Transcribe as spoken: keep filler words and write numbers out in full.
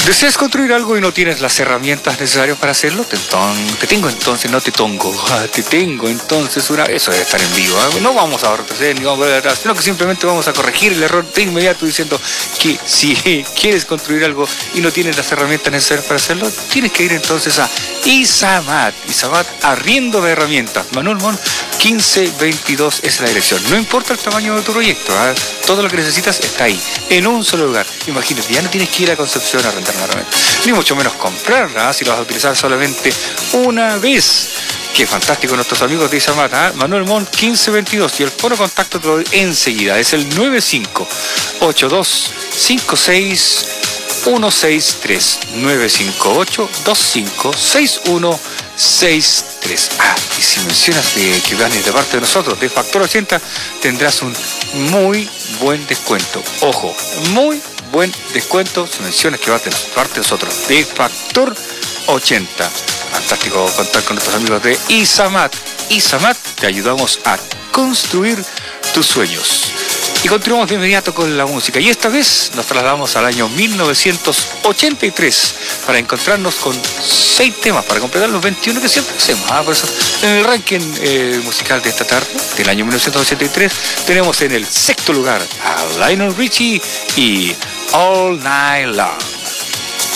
¿Deseas construir algo y no tienes las herramientas necesarias para hacerlo? Te, ton, te tengo entonces, no te tongo. Te tengo entonces una... Eso debe estar en vivo. ¿eh? No vamos a retroceder ni vamos a volver atrás, sino que simplemente vamos a corregir el error de inmediato diciendo que si quieres construir algo y no tienes las herramientas necesarias para hacerlo, tienes que ir entonces a Izamat. Izamat, arriendo de herramientas. Manuel Montt, quince veintidós es la dirección. No importa el tamaño de tu proyecto, ¿eh? Todo lo que necesitas está ahí, en un solo lugar. Imagínate, ya no tienes que ir a Concepción a rentar una herramienta, ni mucho menos comprarla, ¿eh? Si lo vas a utilizar solamente una vez. Qué fantástico nuestros amigos de Izamat, ¿eh? Manuel Montt, quince veintidós, y el foro contacto te lo doy enseguida, es el nueve cinco ocho dos cinco seis uno seis tres, nueve cinco ocho dos cinco seis uno seis tres. Ah, y si mencionas de que ganes de parte de nosotros, de Factor ochenta, tendrás un muy buen descuento. Ojo, muy buen descuento si mencionas que vas de parte de nosotros, de Factor ochenta. Fantástico contar con nuestros amigos de Izamat. Izamat, te ayudamos a construir tus sueños. Y continuamos de inmediato con la música. Y esta vez nos trasladamos al año mil novecientos ochenta y tres para encontrarnos con seis temas para completar los veintiuno que siempre hacemos. ¿Ah? Por eso, en el ranking eh, musical de esta tarde, del año mil novecientos ochenta y tres, tenemos en el sexto lugar a Lionel Richie y All Night Long.